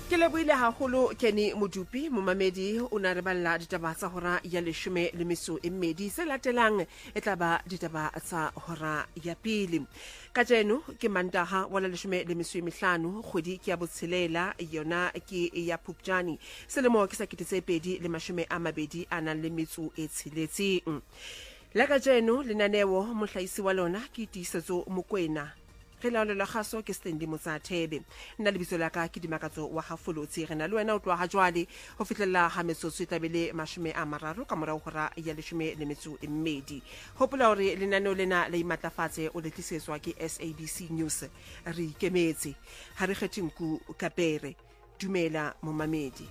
Ke lebohile haholo Kenny Modupi momamedi o na re balla ditaba tsa hora ya 12 se latelang e tla ba ditaba tsa hora ya pele. Ka jeno ke Mantaha wa 15 kgwedi ke ya botshelela yona ke ya Phupjane selemo ke sa 2020 a nang le metso e tsheletseng. La ka jeno lenaneo mohlahisi wa lona ke Tiisetso Mokoena. Re laolela kgaso ke Stendi Motsathebe nna le bitso la ka ke Dimakatso wa Hafolotsi re na le wena o tloha jwale ho fihlella ha metsotso e tabele 30 ka morao hora ya 12 hopola hore lenaneo lena le imatlafatse o le tlisetswa ke SABC News re ikemetse ha re kgethe nku kapere dumela momamedi.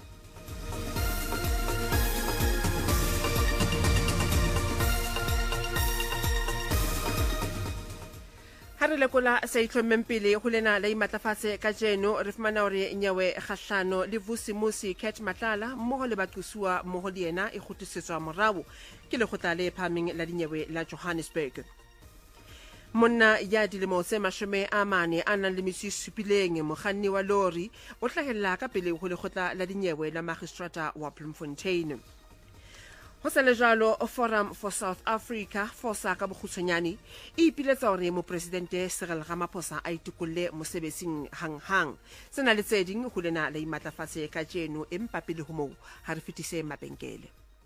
Ha re lekola sa itlhommeng pele ho lena la imatlafatse ka jeno re fumana hore nyewe kgahlano le Vusimusi Cat Matlala mmoho le baqusua mmoho le yena e kgutlisetswa morao ke lekgotla le phaming la dinyewe la Johannesburg. Monna ya dilemo tse 40 a nang le metso e supileng mokganni wa lori o hlahella ka pele ho lekgotla la dinyewe la Magistrata wa Bloemfontein. Ho sa le jalo Forum for South Africa fosa ka bokgutshwanyane e ipiletsa hore mopresidente Cyril Ramaphosa a itukulle mosebetsing hanghang sena le tse ding ho lena la imatlafatse ka jeno empa pele ho moo ha re fetise mabenkele.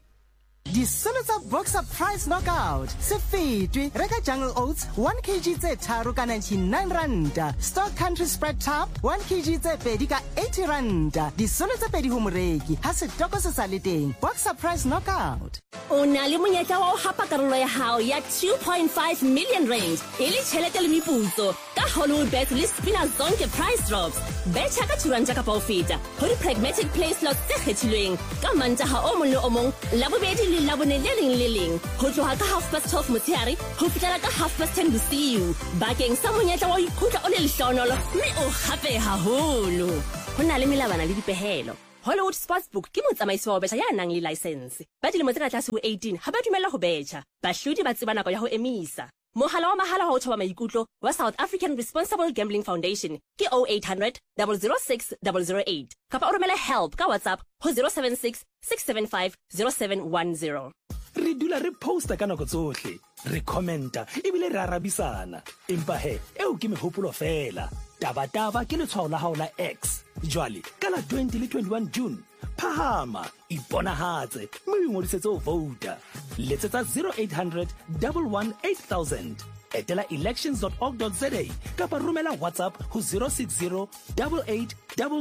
Disolo tsa Boxer Price Knockout se fetwe reka Jungle Oats 1 kg tse 3 ka 99 randa, Stock Country Spread Top 1 kg tse 2 ka 80 randa. Disolo tse 2 ho moreki ha setoko se sa le teng. Boxer Price Knockout o na le monyetla wa ho hapa karolo ya hao ya 2.5 million rand e le tjhelete le meputso ka Hollywoodbets le Spina Zonke Price Drops. Betcha ka turanta ka ho feta ho di-pragmatic play slots tse kgethilweng ka Mantaha o mong le o mong Labobedi le Labone le leng ho tloha ka 12:30 motshehare ho fihlela ka 10:30 bosiu bakeng sa monyetla wa ho ikutlwa o le lehlohonolo mme o hape haholo. Ho na le melawana le dipehelo. Hollywood Sportsbook ke motsamaisi wa ho betjha ya nang le license. Ba dilemo tse ka tlase ho 18 ha ba dumella ho betjha. Bahlodi ba tseba nako ya ho emisa. Mohala wa mahala wa ho thoba maikutlo wa South African Responsible Gambling Foundation ke 0800 006 008 kapa o romela help ka WhatsApp ho 076 675 0710. Re dula re posta ka nako tsohle, re commenta ebile re arabisana. Empa he eo ke mehopolo fela. Taba ke letshwao la hao la X. Jwale ka la 20 le 21 June phahama iponahatse mme o ngodisetse ho vouta. Letsetsa 0800 118 8000 etela elections.org.za kapa romela WhatsApp ho 060 88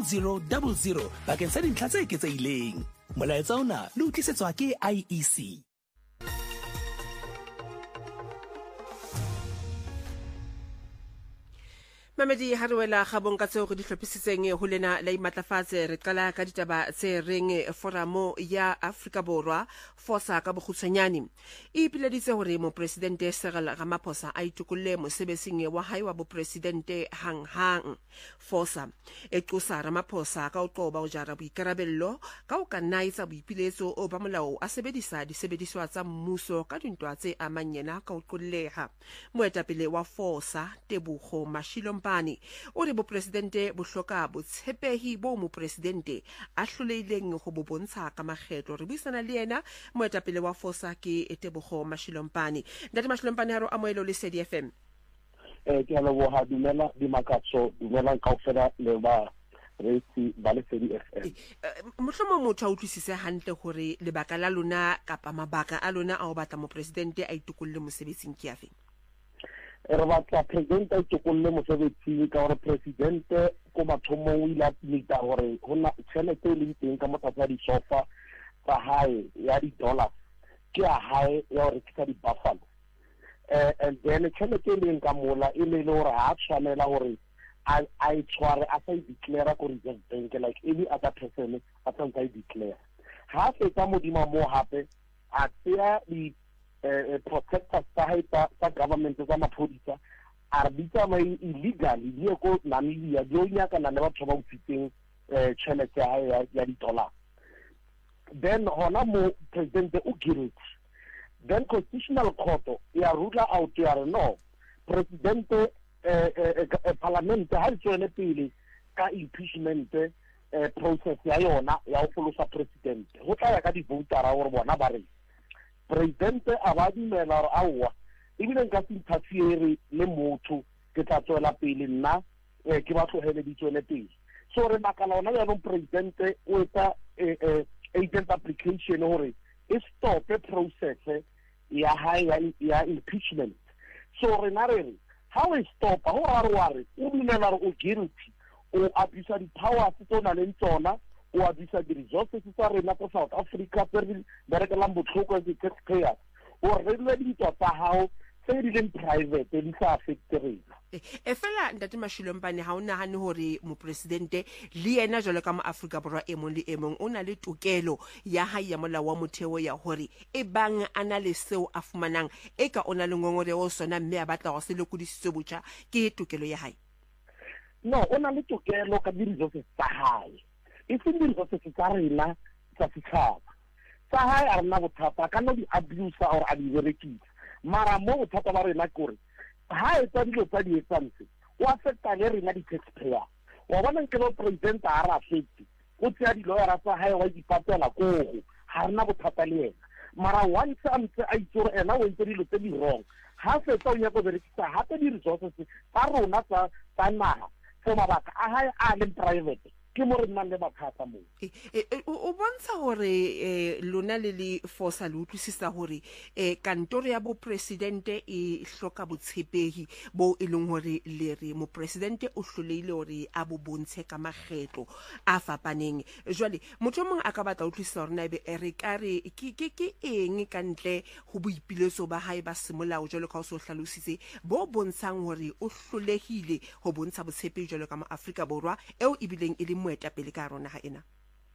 0000 bakeng sa dintlha tse eketsehileng. Molaetsa ona le utlisetswa ke IEC. Mamedi ha re wela gabong ka tseo go di hlophisitseng ho lena la imatlafatse re qala ka ditaba tse reng foramo ya Afrika Borwa fosa ka bokgutshwanyane e ipileditse hore mopresidente Cyril Ramaphosa a itukulle mosebetsing wa hae wa bopresidente hanghang. Fosa e qosa Ramaphosa ka ho qoba ho jara boikarabello ka ho kannaitsa boipiletso o ba molao a sebedisa disebediswa tsa mmuso ka dintwa tse amanyena ka ho qolleha. Moetapele wa Fosa Tebogo Mashilo o re bopresidente bo hloka botshepehi bo mopresidente a hloleileng go bobontsha ka makgetlo. Re buisana le yena moetapele wa Fosa ke Tebogo Mashilompane. Ndati Mashilompane haro amoelo le Sedi FM. Ke a leboha dumela Dimakatso dumela kaofela le ba resi ba le Sedi FM. Mohlomong motho a utlwisise hantle hore lebaka la lona kapa mabaka a lona a ho batla mopresidente a itukulle mosebetsing ke afe? Re batla presidente a itukulle mosebetsing ka hore presidente ko mathomong o ile a mita hore ho na tjhelete e leng teng ka motlatsa di sofa tsa hae ya di-dollars ke a hae ya hore ke sa di-buffalo. And then tjhelete e leng ka mola e le hore ha tshwanela hore a tshware a sa i-declare ko Reserve Bank like any other person a tsantsa i-declare. Ha fetsa modima mo hape a tseya protectors sa government sa maphodisa a bitsa ma illegally di ko Namibia di o nyaka na le batho ba utsitseng tšhelete ya di-dollar. Then hona mo president o guilty. Then constitutional court ya rula out ya no president parliament ha le tswele pele ka impeachment process ya yona ya go folosa president go tla ya ka di-votera gore bona ba re president a ba dumela gore aowa ebile nka se nthafiere le motho ke tla tswela pele nna ke ba tlogele di tswele pele so re makala ona jaanong president o etsa agent application gore e stope process ya hae ya impeachment so re na re how we stop go ra re o dumela gore o guilty o abuse di-powers tse o na leng tsona o abuse di-resources tsa rena tsa South Africa tse re berekelang botlhoko as di-taxpayers o re le dintwa tsa gago tse di leng private di sa affecte rena fela ntate Mashilompane ha o nahane hore mopresidente le yena jalo ka mo Afrika Borwa e mong le e mong o na le tokelo ya hae ya molao wa motheo ya hore e bang ana le seo a fumanang e ka ona le ngongorego sona mme a batla go se lekudisitswe botjha ke tokelo ya hae no o na le tokelo ka di-resources tsa hae e seng di-resources tsa rena tsa setšhaba tsa hae a rena bothata ka no di-abusa or a di berekisa mara mo bothata ba rena kore ha etsa dilo tsa di etsantse o affecta le rena di-taxpayer wa bona nke lo president a re affecte o tsea di-lawyera tsa hae wa dipatela kogo ha rena bothata le yena mara once a ntse a itse gore ena o entse dilo tse di wrong ha fetsa o nyako berekisa gape di-resources tsa rona tsa naga for mabaka a hae a leng private ke mo re nnang le mathata mo o bontsha gore lona le forsa le utlwisisa gore kantoro ya bo presidente e hloka botshepehi bo e leng gore le re mo presidente o hloleile gore a bo bontshe ka magetlo a fapaneng jwale motho mong a ka batla utlwisisa gore na be re ka re ke eng ka ntle go boipiletso ba hae ba semolao jwalo ka o se hlalositse bo bontshang gore o hlolegile go bontsha botshepehi jwalo ka mo Afrika Borwa eo e bileng e le moetapele ka rona ha ena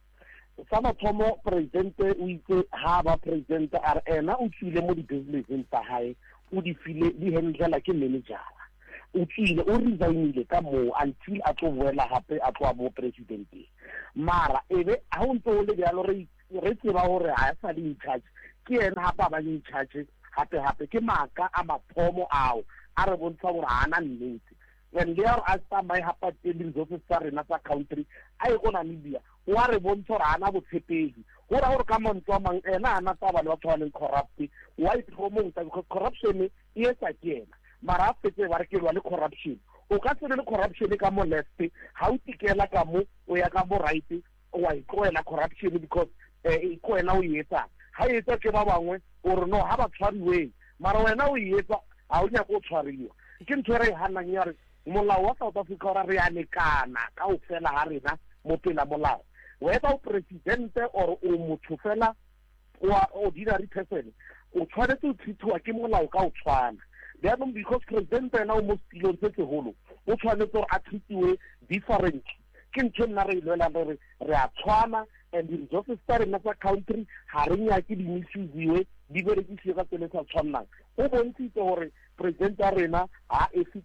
sa mathomo presidente o itse ha ba presidente a re ena o tswile mo di-businesseng tsa hae o di file di handlela ke managera o tswile o resignile ka moo until a tlo boela gape a tloa mo presidente mara ebe ha o ntse o le bjalo re tseba gore ha sa le in charge ke ena gape a ba in charge gape ke maaka a mathomo ao a re bontsha gore ha ana nnete and there are some my happen resources tsa rena tsa country a e go Namibia wa re bontsha gore ana botshepehi gore gore ka montwa mang ena ana tsa ba le batho ba leng corrupt wa e promote because corruption e etsa ke ena mara fetse ba re ke le corruption o ka se le corruption ka mo left ha o tikela ka mo o ya ka mo right wa e tloela corruption because e ko ena o etsa ha etsa ke ba bangwe or no ha ba tshwariwe mara wena o etsa ha o nya go tshwariwa ke ntho re hanang ya re molao wa South Africa ra re a lekana ka o fela ha rena mo pela molao whether o presidente or o motho fela wa ordinary person o tshwanetse o treatwa ke molao ka o tshwana then because president ena o mo stilong se segolo o tshwanetse gore a treatiwe different ke ntho nna re ilwela re a tshwana and di-resources tsa rena tsa country ha re nyake di misuse-iwe di berekisiwe ka tsela e sa tshwannang o bontshitse gore president ya rena ha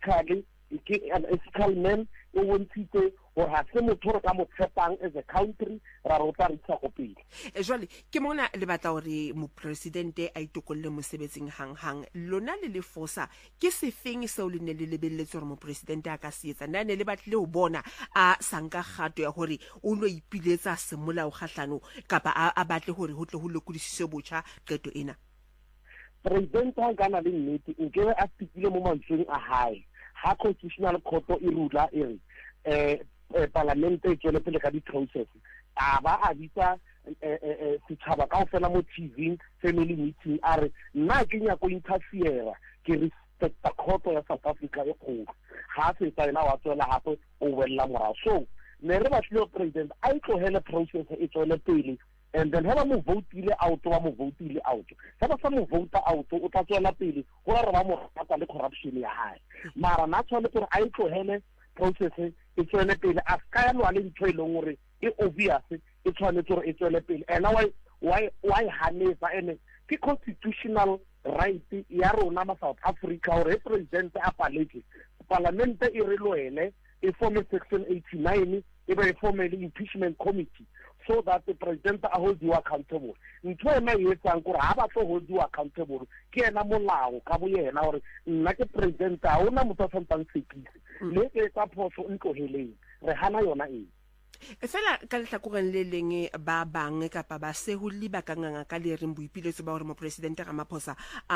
an ethical man o bontshitse gore ha se motho re ka mo tshepang as a country ra re o tla re isa go pele jwale ke mona le batla gore mopresidente a itokolle mosebetsing hang lona le forsa ke sefeng seo le ne le lebelletse gore mopresidente a ka se etsa nna ne le batlile ho bona a sanka kgato ya gore o lo ipiletsa semolao kgahlano kapa a batle gore ho tle ho lekudisitswe botjha qeto ena president ha kana le nnete nkebe a tikile mo mantsweng a hae ha constitutional court e rula e re parlamente e tswele pele ka di-process a ba a bitsa setšhaba ka go fela mo TV family meeting a re nna ke nyako interfere ke respecta court ya South Africa e kgolo ha se tsa ena wa tswela gape o bolela morao so ne re batlile president a itlogele process e tswele pele and then ha mo votile out ha ba sa mo vota out o tla tswela pele go ra ba mo rata le corruption ya hae mara na tswele gore a itlogele process e tswele pele a ska ya lwa le ntho e leng gore e obvious e tshwanetse gore e tswele pele ena why hanesa ene ke constitutional right ya rona ma South Africa gore president a paletse parlamente e re loele e form section 89 e be form impeachment committee so that the president holds you accountable ntho ena e etsang gore ha ba tlo hold you accountable ke ena molao ka bo yena gore nna ke president a ona motho a santang sekise le ke tsa phoso ntloheleng re hana yona e fela ka lehlakoreng le leng ba bang kapa ba sehuli ba kanganga ka le reng boipiletso ba hore mopresidente Ramaphosa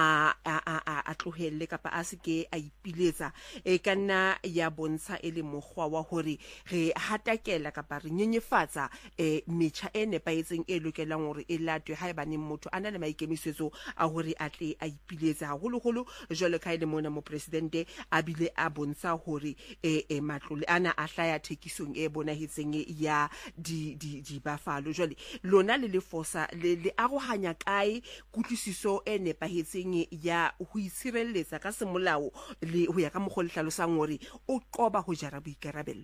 a tlohelle kapa a seke a ipiletsa e kana ya bontsha e le mogwa wa hore re hatakela kapa re nyenyefatsa metjha e nepaetseng e lokelang hore e latwe ha eba neng motho ana le maikemisetso a hore a tle a ipiletsa haholo jwale ka ile mona mopresidente a bile a bontsha hore matlole ana a hlaya thekisong e bonahetseng ya di bafalo jwale lona le fosa le arohanya kae kutlwisiso e nepahetseng ya ho itshireletsa ka semolao le ho ya ka mogho le hlalosang hore o qoba ho jara boikarabello.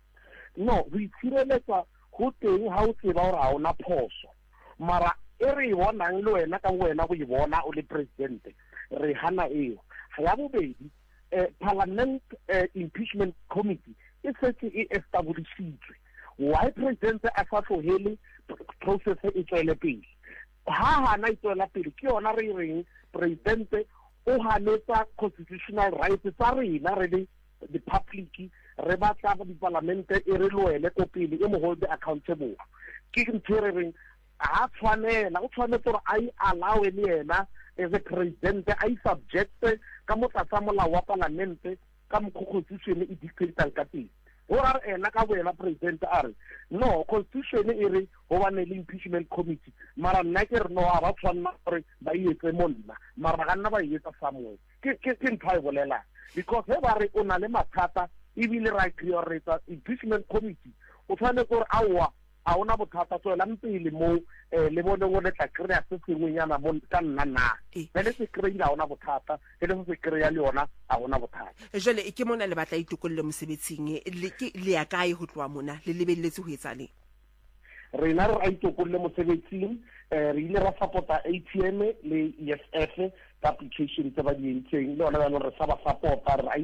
No, ho itshireletsa ho teng ha o tseba hore ha ona phoso mara e re bonang le wena ka wena go bona o le president re hana eo ya bobedi parliament impeachment committee e setse e establishitswe why president a sa tlohele process e tswele pele ha hana tswela pele ke yona re reng president o hanetsa constitutional rights tsa rena re le the public re batla di parliament e re loele ko pele e mo hold accountable ke ntse reng a tshwanela o tshwanetse gore ai allow le yena as a president ai subject ka motlatsa molao wa parliament ka mokgokgotsiswene e dictate ka teng ora ena ka boela president are no constitution e re ho ba ne impeachment committee mara nna ke re no ba tshwanna gore ba ietse monna mara ga nna ba ietsa somewhere ke ntho e bolela because he ba re o na le mathata e bile ra prioritize impeachment committee o tshwane gore a ona bothata tswela mpele mo le bone go letla kreya se sengwenyana mo ka nna na bele se kreya ona bothata le se kreya le ona a ona bothata jole ke mona le batla itukolle mosebetsing le ya kae ho tloa mona le lebelletse ho etsa le rena re a itukolle mosebetsing re ile ra supporta ATM le EFF application tsa ba di entseng le ona ba re sa ba supporta re a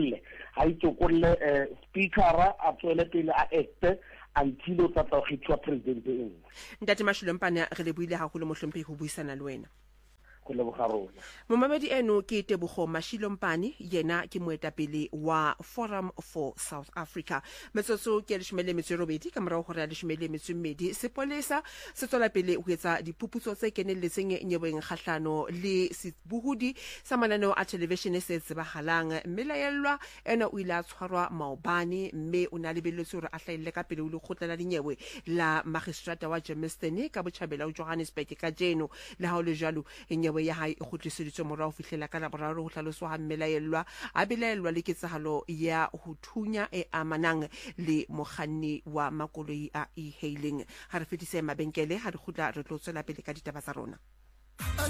itukolle speaker a tswele pele a act until o tla khitwa president eng ntate Mashilo Mpane re le buile haholo mohlomphehi ho buisana le wena go le bogarona momamedi eno ke Tebogo Mashilo Mpane yena ke moetapele wa Forum for South Africa metsotso ke le shumele metserobedi ka morao hore le shumele metsemmedi sepolesa se tswela pele ho etsa diphuputso tse kenelletseng nyebeng kgahlano le sebuhudi sa mananeo a television se tsebahalang mmelaelwa ena o ile a tshwarwa maobane mme o na le belletso hore a hlaile ka pele o le khotlela dinyewe la magistrata wa Germiston ka botjhabela o Johannesburg ka jeno le ha o le jalo we ya hae go tliseditswe morao fihlela ka laboraro ho hlaloswa ha mmelaelwa a belaelwa le ketsahalo ya ho thunya e amanang le mokganni wa makoloi a e-hailing ha re fetise mabenkele ha re khutla re tlo tswela pele ka ditaba tsa rona.